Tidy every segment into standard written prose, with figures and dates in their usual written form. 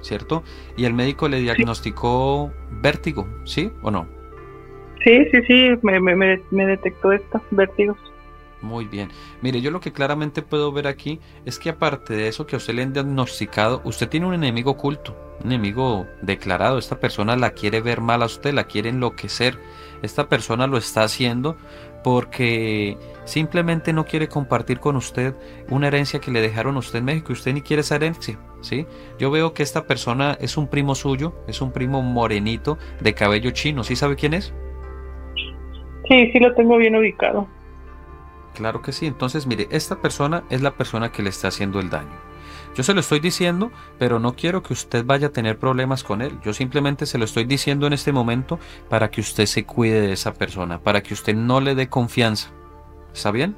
¿cierto? Y el médico le Sí, diagnosticó vértigo, ¿sí o no? sí, me detectó esto, vértigos. Muy bien. Mire, yo lo que claramente puedo ver aquí es que aparte de eso que a usted le han diagnosticado, usted tiene un enemigo oculto, un enemigo declarado. Esta persona la quiere ver mal a usted, la quiere enloquecer. Esta persona lo está haciendo porque simplemente no quiere compartir con usted una herencia que le dejaron a usted en México y usted ni quiere esa herencia, ¿sí? Yo veo que esta persona es un primo suyo, es un primo morenito de cabello chino. ¿Sí sabe quién es? Sí, lo tengo bien ubicado. Claro que sí. Entonces, mire, esta persona es la persona que le está haciendo el daño. Yo se lo estoy diciendo, pero no quiero que usted vaya a tener problemas con él. Yo simplemente se lo estoy diciendo en este momento para que usted se cuide de esa persona, para que usted no le dé confianza. ¿Está bien?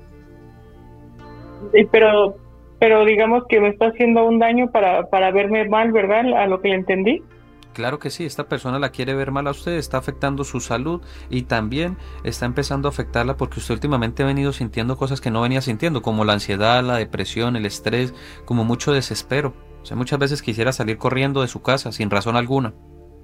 Sí, pero digamos que me está haciendo un daño para verme mal, ¿verdad? A lo que le entendí. Claro que sí, esta persona la quiere ver mal a usted, está afectando su salud y también está empezando a afectarla porque usted últimamente ha venido sintiendo cosas que no venía sintiendo, como la ansiedad, la depresión, el estrés, como mucho desespero. O sea, muchas veces quisiera salir corriendo de su casa sin razón alguna,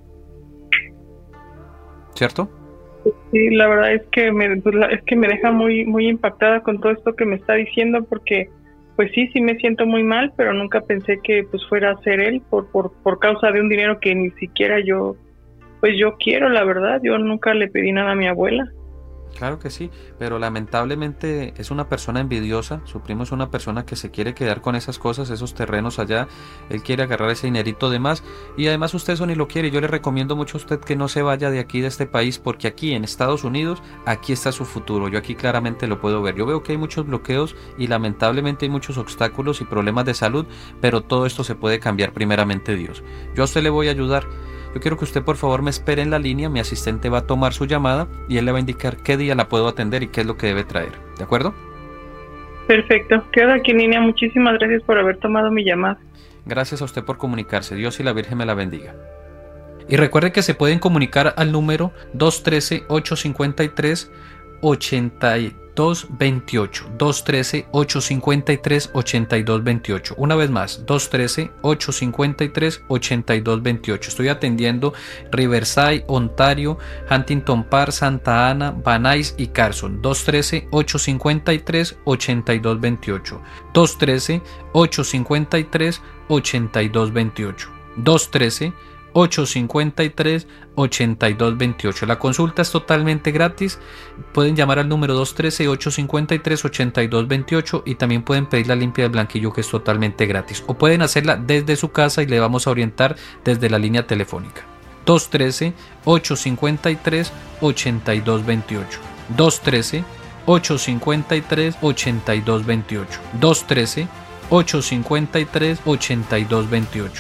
¿cierto? Sí, la verdad es que es que me deja muy impactada con todo esto que me está diciendo, porque pues sí me siento muy mal, pero nunca pensé que pues fuera a ser él por causa de un dinero que ni siquiera yo quiero, la verdad. Yo nunca le pedí nada a mi abuela. Claro que sí, pero lamentablemente es una persona envidiosa, su primo es una persona que se quiere quedar con esas cosas, esos terrenos allá, él quiere agarrar ese dinerito de más y además usted eso ni lo quiere. Yo le recomiendo mucho a usted que no se vaya de aquí, de este país, porque aquí en Estados Unidos, aquí está su futuro, yo aquí claramente lo puedo ver. Yo veo que hay muchos bloqueos y lamentablemente hay muchos obstáculos y problemas de salud, pero todo esto se puede cambiar primeramente Dios. Yo a usted le voy a ayudar. Yo quiero que usted por favor me espere en la línea, mi asistente va a tomar su llamada y él le va a indicar qué día la puedo atender y qué es lo que debe traer, ¿de acuerdo? Perfecto, quedo aquí, niña. Muchísimas gracias por haber tomado mi llamada. Gracias a usted por comunicarse, Dios y la Virgen me la bendiga. Y recuerde que se pueden comunicar al número 213-853-8228, 213-853-8228. Una vez más, 213-853-8228. Estoy atendiendo Riverside, Ontario, Huntington Park, Santa Ana, Van Nuys y Carson. 213-853-8228. 213-853-8228. 213-853-8228. La consulta es totalmente gratis. Pueden llamar al número 213-853-8228 y también pueden pedir la limpia del blanquillo, que es totalmente gratis, o pueden hacerla desde su casa y le vamos a orientar desde la línea telefónica. 213-853-8228. 213-853-8228. 213-853-8228.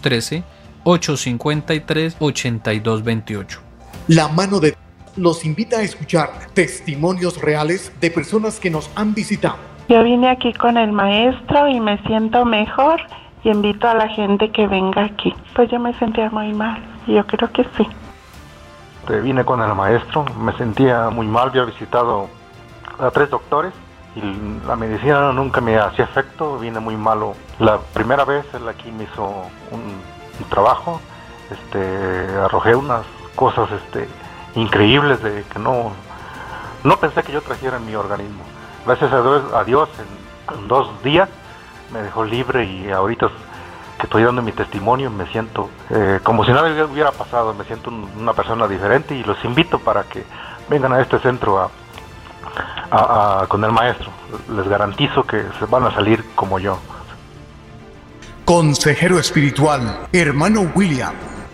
213-853-8228. La mano de Dios los invita a escuchar testimonios reales de personas que nos han visitado. Yo vine aquí con el maestro y me siento mejor y invito a la gente que venga aquí. Pues yo me sentía muy mal y yo creo que sí. Vine con el maestro, me sentía muy mal, había visitado a 3 doctores y la medicina nunca me hacía efecto, vine muy malo. La primera vez él aquí me hizo un trabajo, arrojé unas cosas increíbles de que no pensé que yo trajera en mi organismo. Gracias a Dios en 2 días me dejó libre y ahorita que estoy dando mi testimonio me siento como si nada hubiera pasado, me siento una persona diferente y los invito para que vengan a este centro con el maestro. Les garantizo que se van a salir como yo. Consejero espiritual, hermano William.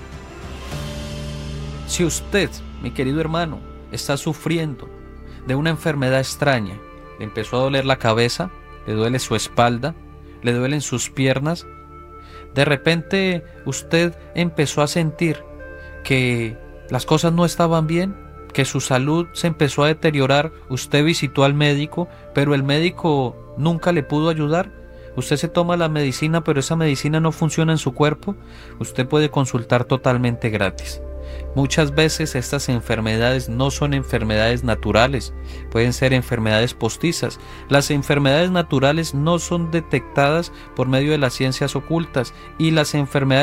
Si usted, mi querido hermano, está sufriendo de una enfermedad extraña, le empezó a doler la cabeza, le duele su espalda, le duelen sus piernas, de repente usted empezó a sentir que las cosas no estaban bien, que su salud se empezó a deteriorar, usted visitó al médico, pero el médico nunca le pudo ayudar. Usted se toma la medicina, pero esa medicina no funciona en su cuerpo. Usted puede consultar totalmente gratis. Muchas veces estas enfermedades no son enfermedades naturales, pueden ser enfermedades postizas. Las enfermedades naturales no son detectadas por medio de las ciencias ocultas y las enfermedades